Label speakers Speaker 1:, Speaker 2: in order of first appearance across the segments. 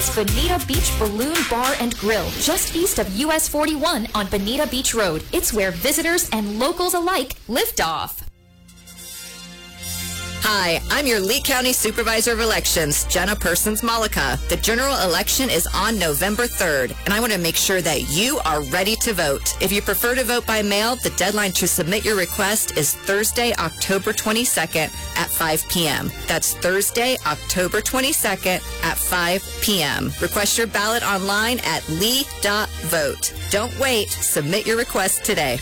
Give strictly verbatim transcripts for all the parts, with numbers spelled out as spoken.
Speaker 1: It's Bonita Beach Balloon Bar and Grill, just east of U S forty-one on Bonita Beach Road. It's where visitors and locals alike lift off.
Speaker 2: Hi, I'm your Lee County Supervisor of Elections, Jenna Persons-Malika. The general election is on November third, and I want to make sure that you are ready to vote. If you prefer to vote by mail, the deadline to submit your request is Thursday, October twenty-second at five p.m. That's Thursday, October twenty-second at five p.m. Request your ballot online at lee dot vote. Don't wait. Submit your request today.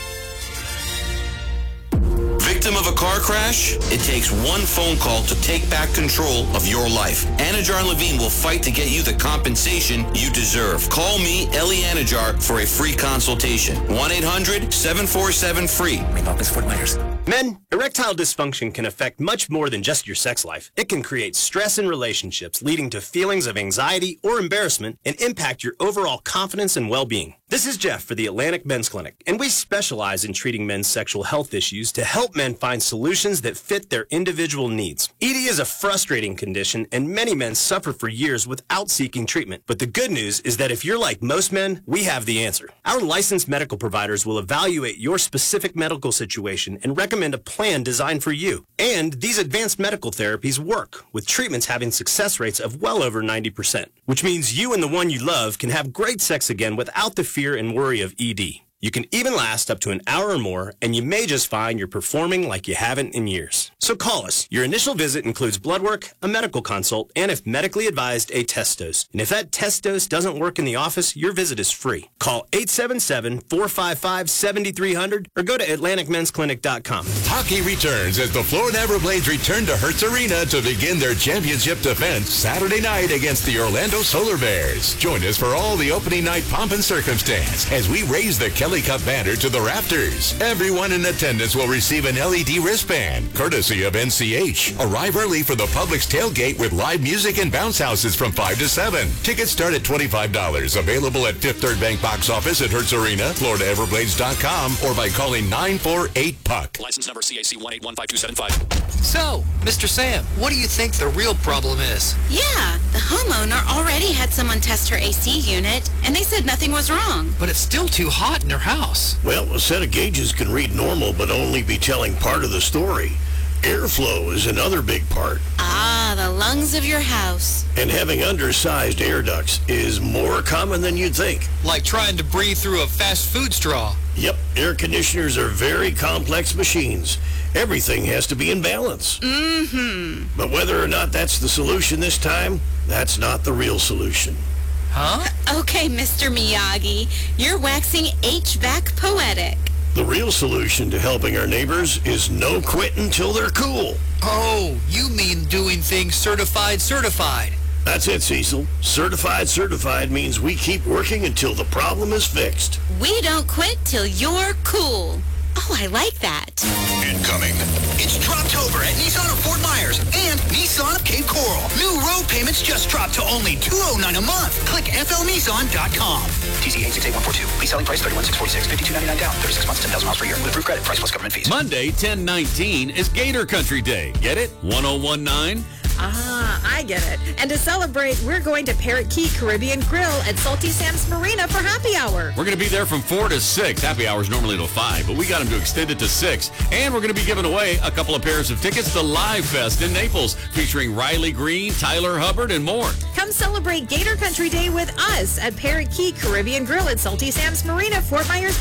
Speaker 3: Victim of a car crash? It takes one phone call to take back control of your life. Anajar and Levine will fight to get you the compensation you deserve. Call me, Ellie Anajar, for a free consultation. one eight hundred seven four seven free. Main office, Fort Myers.
Speaker 4: Men, erectile dysfunction can affect much more than just your sex life. It can create stress in relationships, leading to feelings of anxiety or embarrassment, and impact your overall confidence and well-being. This is Jeff for the Atlantic Men's Clinic, and we specialize in treating men's sexual health issues to help men find solutions that fit their individual needs. E D is a frustrating condition, and many men suffer for years without seeking treatment. But the good news is that if you're like most men, we have the answer. Our licensed medical providers will evaluate your specific medical situation and recommend a plan designed for you. And these advanced medical therapies work, with treatments having success rates of well over ninety percent, which means you and the one you love can have great sex again without the fear and worry of E D. You can even last up to an hour or more, and you may just find you're performing like you haven't in years. So call us. Your initial visit includes blood work, a medical consult, and if medically advised, a test dose. And if that test dose doesn't work in the office, your visit is free. Call eight seven seven, four five five, seven three zero zero or go to atlantic men's clinic dot com.
Speaker 5: Hockey returns as the Florida Everblades return to Hertz Arena to begin their championship defense Saturday night against the Orlando Solar Bears. Join us for all the opening night pomp and circumstance as we raise the Kelly Cup banner to the rafters. Everyone in attendance will receive an L E D wristband, courtesy of N C H. Arrive early for the Publix tailgate with live music and bounce houses from five to seven. Tickets start at twenty-five dollars. Available at Fifth Third Bank box office at Hertz Arena, Florida Everblades dot com, or by calling nine four eight P U C.
Speaker 6: License number C A C one eight one five two seven five.
Speaker 7: So, Mister Sam, what do you think the real problem is?
Speaker 8: Yeah, the homeowner already had someone test her A C unit, and they said nothing was wrong.
Speaker 7: But it's still too hot in her house.
Speaker 9: Well, a set of gauges can read normal, but only be telling part of the story. Airflow is another big part.
Speaker 8: Ah, the lungs of your house.
Speaker 9: And having undersized air ducts is more common than you'd think.
Speaker 7: Like trying to breathe through a fast food straw.
Speaker 9: Yep, air conditioners are very complex machines. Everything has to be in balance.
Speaker 8: Mm-hmm.
Speaker 9: But whether or not that's the solution this time, that's not the real solution.
Speaker 7: Huh?
Speaker 8: Okay, Mister Miyagi, you're waxing H V A C poetic.
Speaker 9: The real solution to helping our neighbors is no quit until they're cool.
Speaker 7: Oh, you mean doing things certified certified.
Speaker 9: That's it, Cecil. Certified certified means we keep working until the problem is fixed.
Speaker 8: We don't quit till you're cool. Oh, I like that.
Speaker 10: Incoming. It's Droptober at Nissan of Fort Myers and Nissan of Cape Coral. New road payments just dropped to only two hundred nine dollars a month. Click F L Nissan dot com.
Speaker 6: T C A six eight one four two. Lease selling price thirty-one thousand six hundred forty-six. fifty-two ninety-nine down. thirty-six months, ten thousand miles per year. With approved credit. Price plus government fees.
Speaker 11: Monday, ten nineteen is Gator Country Day. Get it? one oh one nine.
Speaker 12: Ah, I get it. And to celebrate, we're going to Parrot Key Caribbean Grill at Salty Sam's Marina for happy hour.
Speaker 11: We're going to be there from four to six. Happy hour is normally till five, but we got them to extend it to six. And we're going to be giving away a couple of pairs of tickets to Live Fest in Naples, featuring Riley Green, Tyler Hubbard, and more.
Speaker 12: Come celebrate Gator Country Day with us at Parrot Key Caribbean Grill at Salty Sam's Marina, Fort Myers,